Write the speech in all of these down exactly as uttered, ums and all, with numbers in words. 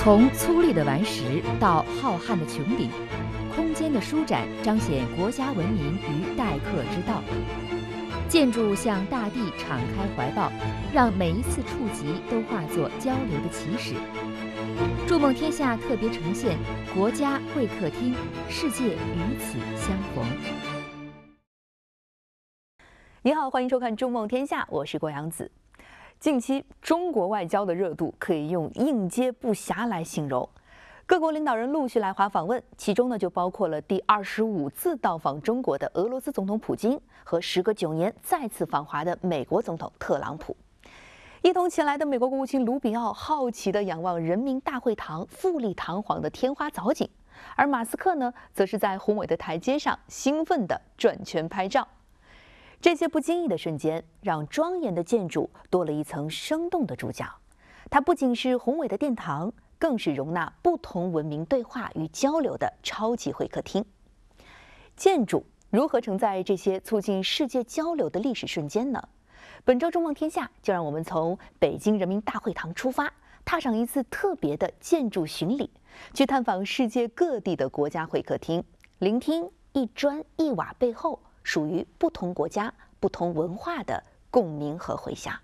从粗粝的顽石到浩瀚的穹顶，空间的舒展彰显国家文明与待客之道。建筑向大地敞开怀抱，让每一次触及都化作交流的起始。筑梦天下特别呈现国家会客厅，世界与此相逢。 你好，欢迎收看《筑梦天下》，我是郭阳子。近期中国外交的热度可以用应接不暇来形容，各国领导人陆续来华访问，其中呢就包括了第二十五次到访中国的俄罗斯总统普京和时隔九年再次访华的美国总统特朗普。一同前来的美国国务卿卢比奥好奇地仰望人民大会堂富丽堂皇的天花藻井，而马斯克呢，则是在宏伟的台阶上兴奋地转圈拍照。这些不经意的瞬间，让庄严的建筑多了一层生动的主角。它不仅是宏伟的殿堂，更是容纳不同文明对话与交流的超级会客厅。建筑如何承载这些促进世界交流的历史瞬间呢？本周《筑梦天下》就让我们从北京人民大会堂出发，踏上一次特别的建筑巡礼，去探访世界各地的国家会客厅，聆听一砖一瓦背后属于不同国家、不同文化的共鸣和回响。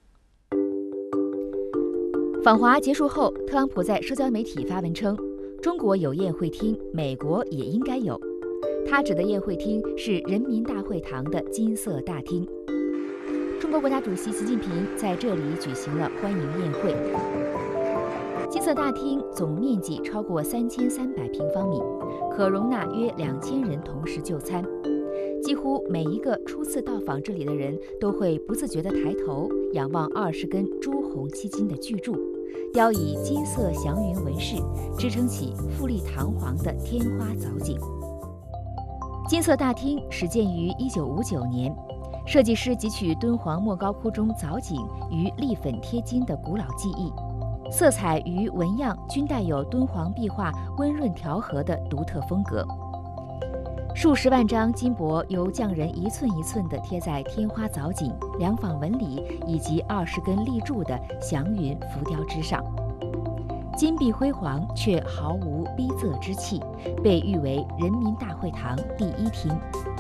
访华结束后，特朗普在社交媒体发文称：“中国有宴会厅，美国也应该有。”他指的宴会厅是人民大会堂的金色大厅。中国国家主席习近平在这里举行了欢迎宴会。金色大厅总面积超过三千三百平方米，可容纳约两千人同时就餐。几乎每一个初次到访这里的人都会不自觉地抬头仰望二十根朱红漆金的巨柱，雕以金色祥云纹饰，支撑起富丽堂皇的天花藻井。金色大厅始建于一九五九年，设计师汲取敦煌莫高窟中藻井与立粉贴金的古老技艺，色彩与纹样均带有敦煌壁画温润调和的独特风格。数十万张金箔由匠人一寸一寸地贴在天花藻井、梁坊纹理以及二十根立柱的祥云浮雕之上，金碧辉煌却毫无逼仄之气，被誉为人民大会堂第一厅。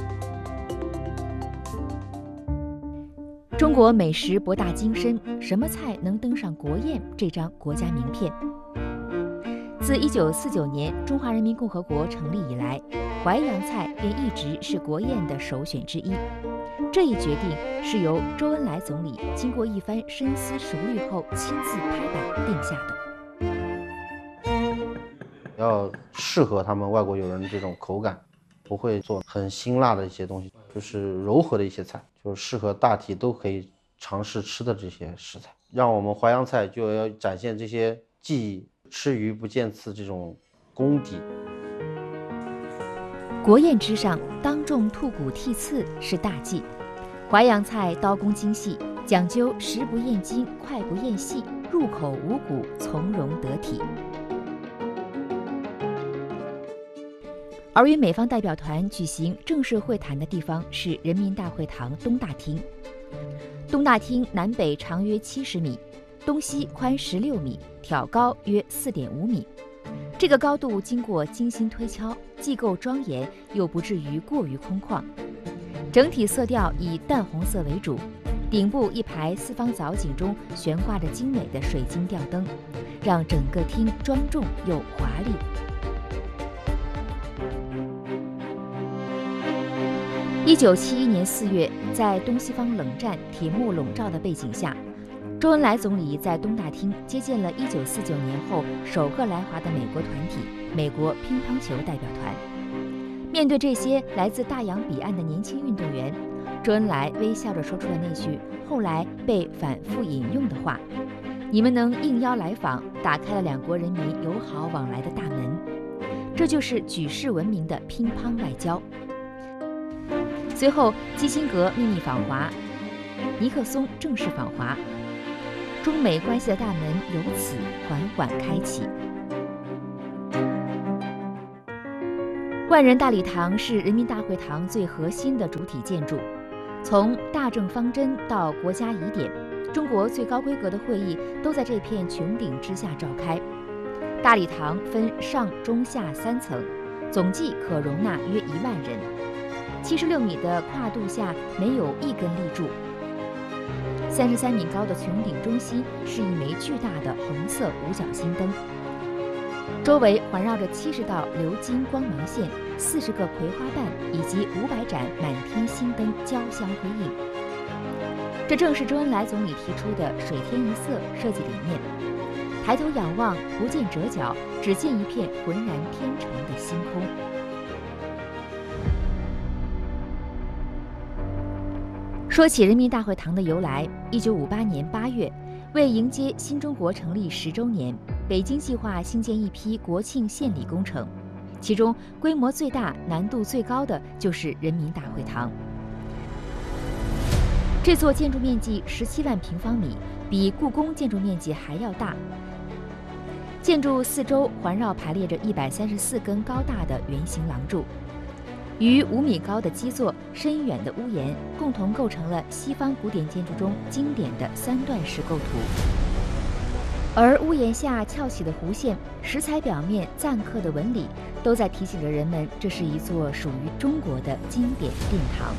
中国美食博大精深，什么菜能登上国宴这张国家名片？自一九四九年中华人民共和国成立以来，淮扬菜便一直是国宴的首选之一。这一决定是由周恩来总理经过一番深思熟虑后亲自拍板定下的。 要适合他们外国友人的这种口感，不会做很辛辣的一些东西，就是柔和的一些菜，就是适合大体都可以尝试吃的这些食材。让我们淮扬菜就要展现这些技艺，吃鱼不见刺这种功底。 国宴之上，当众吐骨剔刺是大忌。淮扬菜刀工精细，讲究食不厌精，快不厌细，入口无骨，从容得体。而与美方代表团举行正式会谈的地方是人民大会堂东大厅。东大厅南北长约七十米，东西宽十六米，挑高约四点五米。这个高度经过精心推敲，既够庄严，又不至于过于空旷。整体色调以淡红色为主，顶部一排四方藻井中悬挂着精美的水晶吊灯，让整个厅庄重又华丽。一九七一年四月，在东西方冷战铁幕笼罩的背景下，周恩来总理在东大厅接见了一九四九年后首个来华的美国团体——美国乒乓球代表团。面对这些来自大洋彼岸的年轻运动员，周恩来微笑着说出了那句后来被反复引用的话：“你们能应邀来访，打开了两国人民友好往来的大门。”这就是举世闻名的乒乓外交。随后，基辛格秘密访华，尼克松正式访华，中美关系的大门由此缓缓开启。万人大礼堂是人民大会堂最核心的主体建筑，从大政方针到国家仪典，中国最高规格的会议都在这片穹顶之下召开。 大礼堂分上、中、下三层，总计可容纳约一万人。七十六米的跨度下没有一根立柱。三十三米高的穹顶中心是一枚巨大的红色五角星灯，周围环绕着七十道鎏金光芒线、四十个葵花瓣以及五百盏满天星灯交相辉映。这正是周恩来总理提出的“水天一色”设计理念。抬头仰望，不见折角，只见一片浑然天成的星空。说起人民大会堂的由来，一九五八年八月，为迎接新中国成立十周年，北京计划兴建一批国庆献礼工程，其中规模最大、难度最高的就是人民大会堂。这座建筑面积十七万平方米，比故宫建筑面积还要大。建筑四周环绕排列着一百三十四根高大的圆形廊柱。与五米高的基座、深远的屋檐共同构成了西方古典建筑中经典的三段式构图，而屋檐下翘起的弧线、石材表面錾刻的纹理，都在提醒着人们，这是一座属于中国的经典殿堂。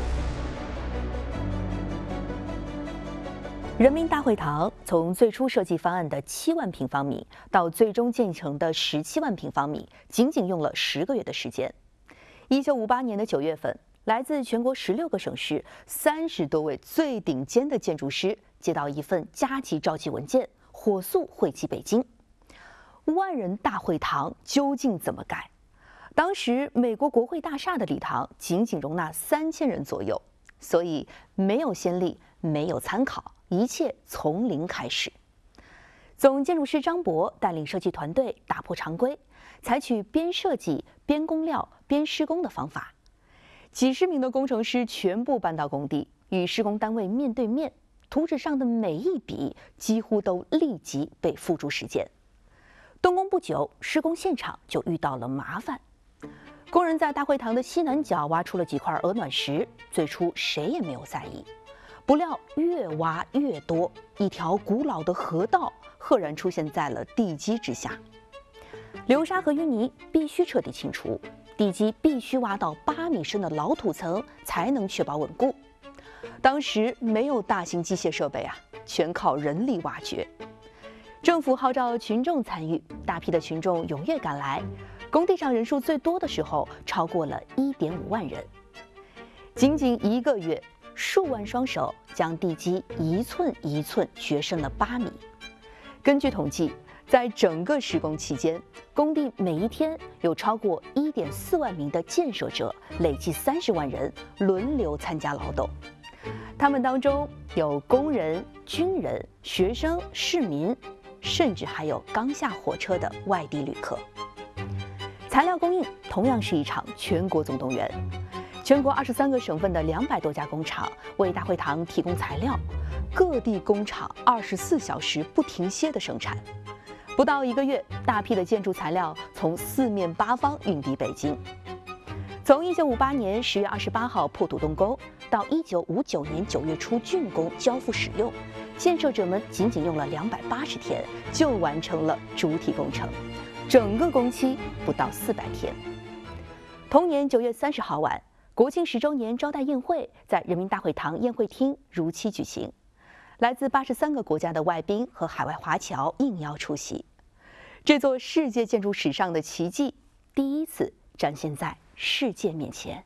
人民大会堂从最初设计方案的七万平方米到最终建成的十七万平方米，仅仅用了十个月的时间。一九五八年的九月份，来自全国十六个省市三十多位最顶尖的建筑师接到一份加急召集文件，火速汇集北京。万人大会堂究竟怎么改？当时美国国会大厦的礼堂仅仅容纳三千人左右，所以没有先例，没有参考，一切从零开始。总建筑师张博带领设计团队打破常规，采取边设计边工料边施工的方法。几十名的工程师全部搬到工地，与施工单位面对面，图纸上的每一笔几乎都立即被付诸实践。动工不久，施工现场就遇到了麻烦。工人在大会堂的西南角挖出了几块鹅卵石，最初谁也没有在意，不料越挖越多，一条古老的河道赫然出现在了地基之下。流沙和淤泥必须彻底清除，地基必须挖到八米深的老土层，才能确保稳固。当时没有大型机械设备啊，全靠人力挖掘。政府号召群众参与，大批的群众踊跃赶来。工地上人数最多的时候，超过了一点五万人。仅仅一个月，数万双手将地基一寸一寸掘深了八米。根据统计，在整个施工期间，工地每一天有超过一点四万名的建设者，累计三十万人轮流参加劳动。他们当中有工人、军人、学生、市民，甚至还有刚下火车的外地旅客。材料供应同样是一场全国总动员。全国二十三个省份的两百多家工厂为大会堂提供材料，各地工厂二十四小时不停歇的生产。不到一个月，大批的建筑材料从四面八方运抵北京。从一九五八年十月二十八号破土动工到一九五九年九月初竣工交付使用，建设者们仅仅用了两百八十天就完成了主体工程，整个工期不到四百天。同年九月三十号晚，国庆十周年招待宴会在人民大会堂宴会厅如期举行，来自八十三个国家的外宾和海外华侨应邀出席。这座世界建筑史上的奇迹，第一次展现在世界面前。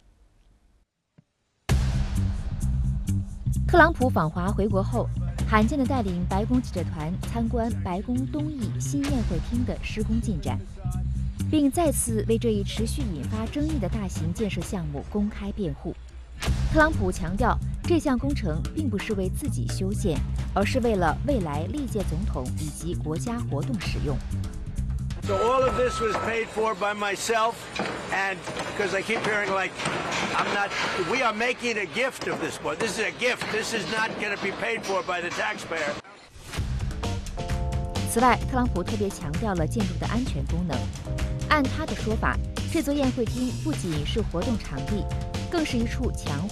特朗普访华回国后，罕见地带领白宫记者团参观白宫东翼新宴会厅的施工进展，并再次为这一持续引发争议的大型建设项目公开辩护。特朗普强调，这项工程并不是为自己修建，而是为了未来历届总统以及国家活动使用。 So all of this was paid for by myself, and because I keep hearing like, I'm not, we are making a gift of this one. This is a gift. This is not going to be paid for by the taxpayer. 此外，特朗普特别强调了建筑的安全功能。按他的说法，这座宴会厅不仅是活动场地，更是一处强